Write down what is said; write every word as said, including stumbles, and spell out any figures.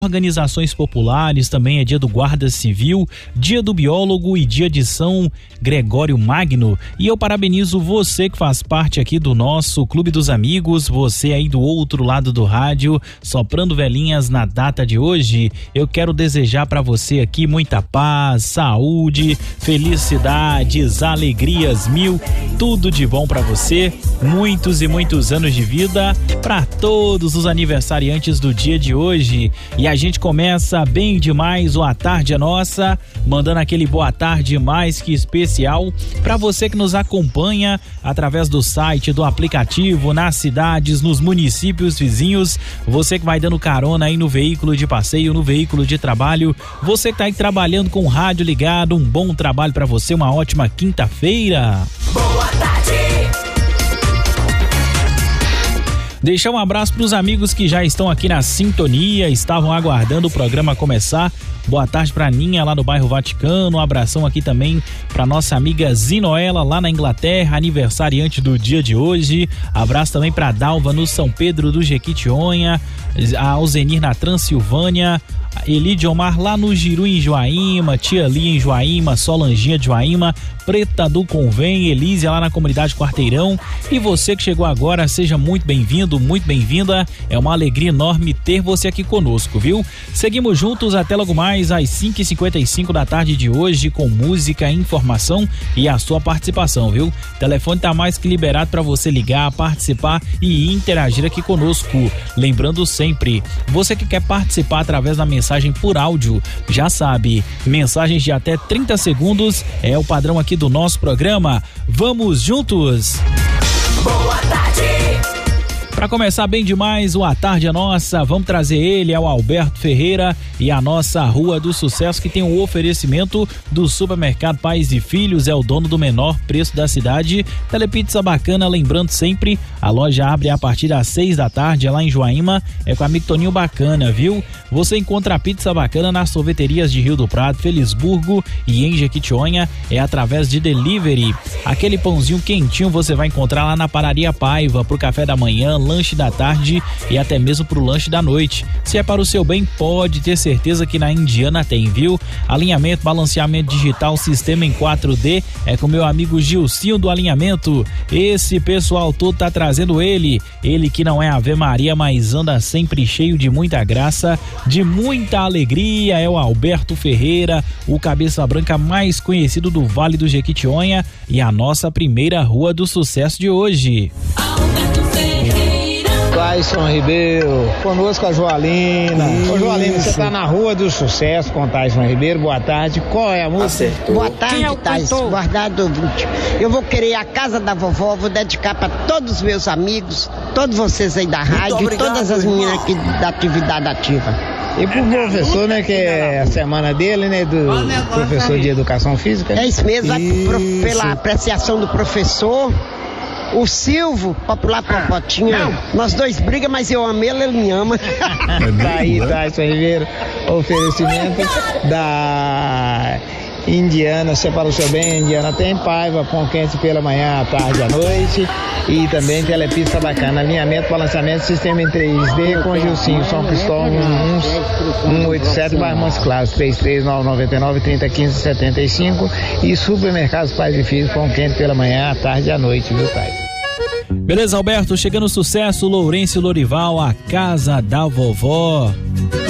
organizações populares, também é dia do Guarda Civil, dia do Biólogo e dia de São Gregório Magno. E eu parabenizo você que faz parte aqui do nosso Clube dos Amigos, você aí do outro lado do rádio, soprando velhinhas na data de hoje. Eu quero desejar para você aqui muita paz, saúde, felicidades, alegrias mil, tudo de bom para você, muitos e muitos anos de vida para todos os aniversariantes do dia de hoje. E a gente começa bem demais o A Tarde é Nossa, mandando aquele boa tarde mais que especial para você que nos acompanha através do site, do aplicativo, nas cidades, nos municípios vizinhos, você que vai dando carona aí no veículo de passeio, no veículo de trabalho, você que tá aí trabalhando com o rádio ligado, um bom trabalho para você, uma ótima quinta-feira. Boa tarde! Deixar um abraço para os amigos que já estão aqui na sintonia, estavam aguardando o programa começar. Boa tarde para Ninha lá no bairro Vaticano, um abração aqui também para nossa amiga Zinoela lá na Inglaterra, aniversariante do dia de hoje. Abraço também para Dalva no São Pedro do Jequitinhonha, a Alzenir na Transilvânia, Elide Omar lá no Giru em Joaíma, Tia Lia em Joaíma, Solanginha de Joaíma, Preta do Convém, Elísia lá na comunidade Quarteirão. E você que chegou agora, seja muito bem-vindo, muito bem-vinda. É uma alegria enorme ter você aqui conosco, viu? Seguimos juntos até logo mais às cinco e cinquenta e cinco da tarde de hoje com música, informação e a sua participação, viu? O telefone tá mais que liberado para você ligar, participar e interagir aqui conosco. Lembrando sempre, você que quer participar através da mensagem por áudio, já sabe, mensagens de até trinta segundos é o padrão aqui do nosso programa. Vamos juntos! Boa tarde! Para começar bem demais, o A Tarde é Nossa, vamos trazer ele, é o Alberto Ferreira e a nossa Rua do Sucesso, que tem um oferecimento do Supermercado Pais e Filhos, é o dono do menor preço da cidade. Telepizza Bacana, lembrando sempre, a loja abre a partir das seis da tarde, é lá em Joaíma, é com o amigo Toninho Bacana, viu? Você encontra a Pizza Bacana nas sorveterias de Rio do Prado, Felisburgo e em Jequitinhonha, é através de delivery. Aquele pãozinho quentinho você vai encontrar lá na Padaria Paiva, pro café da manhã, lanche da tarde e até mesmo pro lanche da noite. Se é para o seu bem, pode ter certeza que na Indiana tem, viu? Alinhamento, balanceamento digital, sistema em quatro D, é com meu amigo Gilcinho do Alinhamento. Esse pessoal todo tá trazendo ele, ele que não é Ave Maria, mas anda sempre cheio de muita graça, de muita alegria, é o Alberto Ferreira, o cabeça branca mais conhecido do Vale do Jequitinhonha e a nossa primeira Rua do Sucesso de hoje. Alberto Ferreira. Tyson Ribeiro, conosco a Joalina. Ô Joalina, você tá na Rua do Sucesso com Tyson Ribeiro, boa tarde. Qual é a música? Acertou. Boa tarde, é Tyson, guardado ouvinte. Eu vou querer a casa da vovó, vou dedicar para todos os meus amigos, todos vocês aí da rádio, obrigado, e todas as meninas aqui da atividade ativa. E pro professor, né, que é a semana dele, né, do professor de educação física. É isso mesmo, isso. Pro, pela apreciação do professor. O Silvio, popular Popotinha, nós dois brigam, mas eu amo ele, ele me ama. Tá aí, Tyson Ribeiro, oferecimento da Indiana, se é para o seu bem, Indiana tem Paiva, pão quente pela manhã, à tarde, à noite, e também Telepizza Bacana, alinhamento, balanceamento, sistema em três D com Gilcinho, São Cristóvão, um oito sete, Barmãos Claros, três três nove nove nove, trinta, quinze, setenta e cinco, e Supermercados Pais e Filhos, pão quente pela manhã, à tarde, à noite, viu, Tyson? Beleza, Alberto, chegando sucesso, Lourenço e Lorival, a casa da vovó.